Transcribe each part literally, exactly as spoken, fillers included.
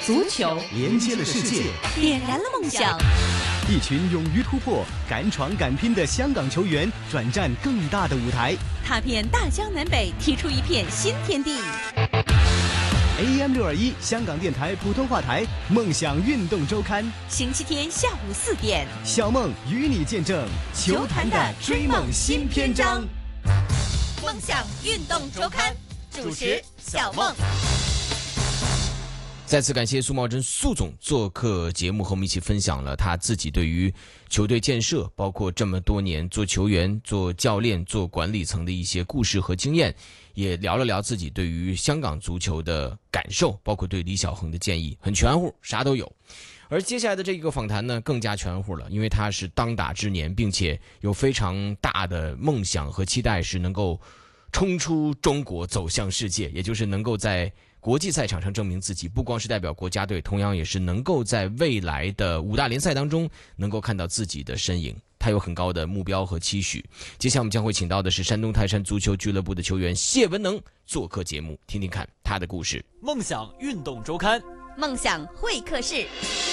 足球连接了世界， 点燃了梦想。 一群勇于突破、敢闯敢拼的香港球员转战更大的舞台， 踏遍大江南北，踢出一片新天地。 A M 六二一香港电台普通话台《梦想运动周刊》， 星期天下午四点， 小梦与你见证球坛的追梦新篇章。 梦想运动周刊主持小梦。 再次感谢苏茂贞苏总做客节目，和我们一起分享了他自己对于球队建设，包括这么多年做球员、做教练、做管理层的一些故事和经验，也聊了聊自己对于香港足球的感受，包括对李小恒的建议，很全乎，啥都有。而接下来的这个访谈呢，更加全乎了，因为他是当打之年，并且有非常大的梦想和期待，是能够冲出中国走向世界，也就是能够在国际赛场上证明自己，不光是代表国家队，同样也是能够在未来的五大联赛当中能够看到自己的身影。他有很高的目标和期许。接下来我们将会请到的是山东泰山足球俱乐部的球员谢文能做客节目，听听看他的故事。 梦想运动周刊， 梦想会客室。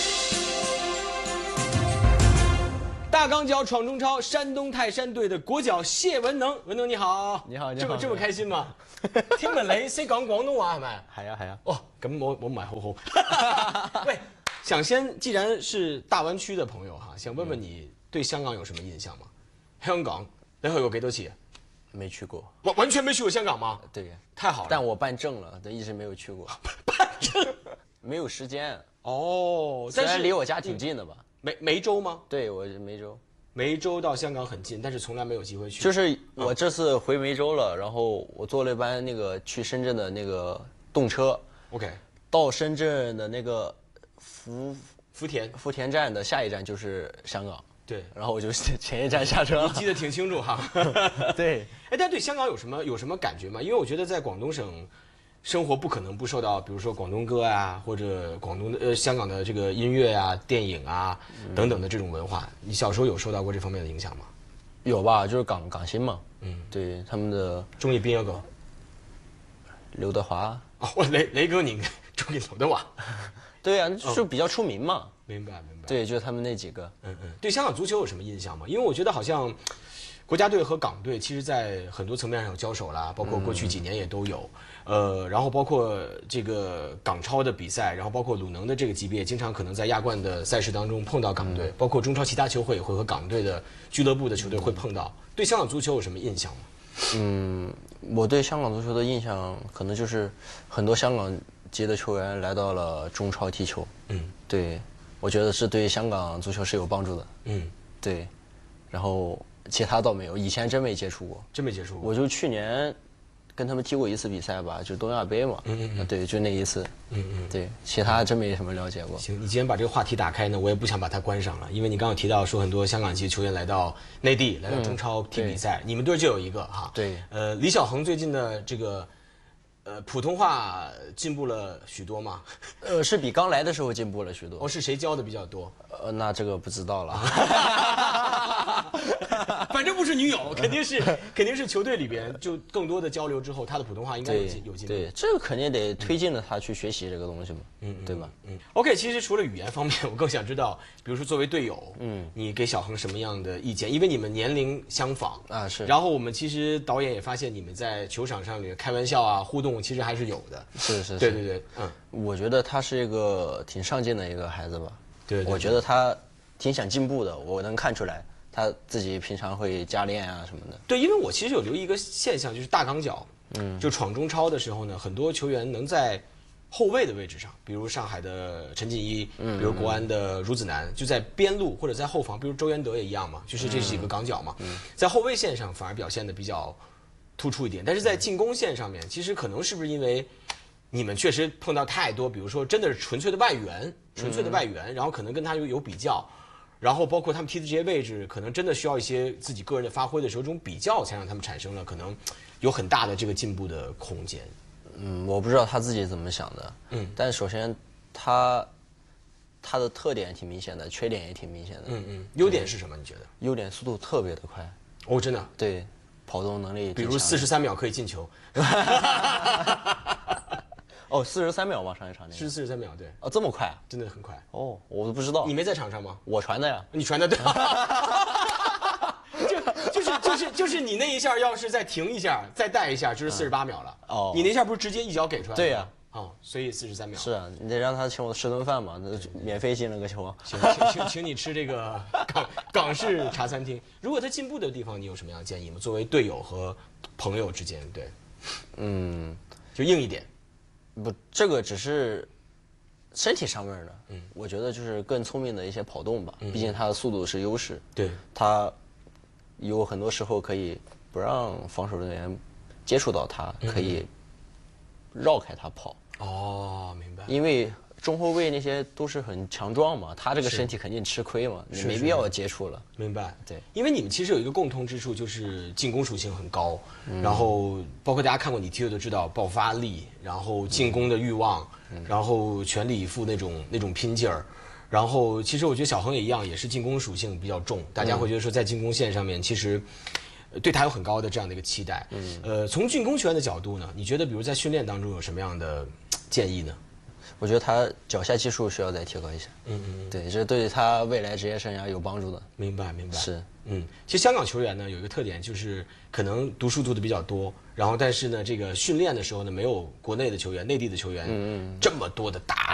大港脚闯中超，山东泰山队的国脚谢文能，文能你好。 你好，你好， 这麼這麼開心嗎？聽聞你識講廣東話係咪？ 係啊係啊。 哦，咁我我唔係好好。喂，想先，既然是大灣區的朋友哈，想問問你對香港有什麼印象嗎？香港你去過幾多次？ 沒去過。 完完全沒去過香港嗎？ 對， 太好了。 但我辦證了，但一直沒有去過。 辦證？ 沒有時間。 哦， 雖然離我家挺近的吧。 梅梅州嗎？ 對，我是梅州。 梅州到香港很近，但是從來沒有機會去。 就是我這次回梅州了，然後我坐了一班那個去深圳的那個動車。OK。到深圳的那個福福田福田站的下一站就是香港。 對。然後我就前一站下車了。 你記得挺清楚哈。 對。 哎，但對香港有什麼有什麼感覺嗎？因為我覺得在廣東省生活不可能不受到，比如說廣東歌啊，或者廣東的呃香港的這個音樂啊、電影啊等等的這種文化。你小時候有受到過這方面的影響嗎？ 有吧，就是港港星嘛。嗯，對他們的。中意邊一個？劉德華。哦，雷雷哥，你中意劉德華？對啊，就比較出名嘛。明白明白。對，就是他們那幾個。嗯嗯。對香港足球有什麼印象嗎？因為我覺得好像國家隊和港隊其實在很多層面上有交手啦，包括過去幾年也都有。呃，然後包括這個港超的比賽，然後包括魯能的這個級別，經常可能在亞冠的賽事當中碰到港隊，嗯、包括中超其他球會也會和港隊的俱樂部的球隊會碰到。對香港足球有什麼印象嗎？嗯，我對香港足球的印象可能就是很多香港籍的球員來到了中超踢球。嗯，對，我覺得是對香港足球是有幫助的。嗯，對，然後其他倒沒有，以前真沒接觸過，真沒接觸過。我就去年跟他們踢過一次比賽吧，就東亞杯嘛。嗯嗯，對，就那一次。嗯嗯，對，其他真沒什麼了解過。行，你既然把這個話題打開呢，我也不想把它關上了，因為你剛剛有提到說很多香港籍球員來到內地，來到中超踢比賽，你們隊就有一個哈。對。呃，李小恒最近的這個，呃，普通話進步了許多嗎？呃，是比剛來的時候進步了許多。哦，是誰教的比較多？呃，那這個不知道了。反正不是女友，肯定是肯定是球隊裏邊就更多的交流之後，他的普通話應該有進有進步。對，這個肯定得推進了他去學習這個東西嘛。嗯，對吧？嗯。OK，其實除了語言方面，我更想知道，比如說作為隊友，嗯，你給小恒什麼樣的意見？因為你們年齡相仿啊，是。然後我們其實導演也發現你們在球場上裏開玩笑啊、互動，其實還是有的。是是是。對對對，嗯。我覺得他是一個挺上進的一個孩子吧。對。我覺得他挺想進步的，我能看出來。他自己平常會加練啊什麼的。對，因為我其實有留意一個現象，就是大港腳，嗯，就闖中超的時候呢，很多球員能在後衛的位置上，比如上海的陳錦一，嗯，比如國安的孺子男，就在邊路或者在後防，比如周元德也一樣嘛，就是這幾個港腳嘛，嗯，在後衛線上反而表現得比較突出一點，但是在進攻線上面，其實可能是不是因為你們確實碰到太多，比如說真的是純粹的外援，純粹的外援，然後可能跟他有有比較。然後包括他們踢的這些位置，可能真的需要一些自己個人的發揮的時候，這種比較才讓他們產生了可能有很大的這個進步的空間。嗯，我不知道他自己怎麼想的。嗯，但首先他他的特點挺明顯的，缺點也挺明顯的。嗯嗯，優點是什麼？你覺得？優點速度特別的快。哦，真的？對，跑動能力。比如四十三秒可以進球。 哦，四十三秒吗？上一场那个是四十三秒，对。 哦，这么快啊？ 真的很快。 哦，我都不知道。 你没在场上吗？ 我传的呀。 你传的对。就就是就是就是你那一下要是再停一下，再带一下，就是四十八秒了。哦。你那下不是直接一脚给出来？ 对呀。 哦，所以四十三秒。 是啊，你得让他请我吃顿饭嘛，那免费进了个球。 请请请请你吃这个港港式茶餐厅。如果他进步的地方，你有什么样的建议吗？作为队友和朋友之间，对，嗯，就硬一点。 不，这个只是身体上面的。嗯，我觉得就是更聪明的一些跑动吧。嗯，毕竟他的速度是优势。 对， 他有很多时候可以不让防守人员接触到他，可以绕开他跑。 哦，明白。 因为中后卫那些都是很强壮嘛，他这个身体肯定吃亏嘛，你没必要接触了。 明白。 对， 因为你们其实有一个共同之处，就是进攻属性很高，嗯、然后包括大家看过你踢的都知道，爆发力，然后进攻的欲望，嗯、然后全力以赴那种那种拼劲儿。然后其实我觉得小恒也一样，也是进攻属性比较重，大家会觉得说在进攻线上面其实。对他有很高的这样的一个期待，嗯，呃，从进攻球员的角度呢，你觉得比如在训练当中有什么样的建议呢？ 我觉得他脚下技术需要再提高一下，嗯嗯，对，这对他未来职业生涯有帮助的。 明白明白， 是， 嗯，其实香港球员呢有一个特点，就是可能读书读的比较多，然后但是呢这个训练的时候呢没有国内的球员、内地的球员，嗯嗯，这么多的打。